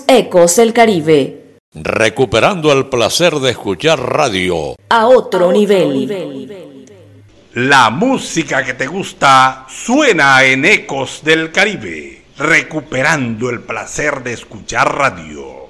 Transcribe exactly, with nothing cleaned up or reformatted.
Ecos del Caribe. Recuperando el placer de escuchar radio. A otro, a nivel. otro nivel. La música que te gusta suena en Ecos del Caribe. Recuperando el placer de escuchar radio.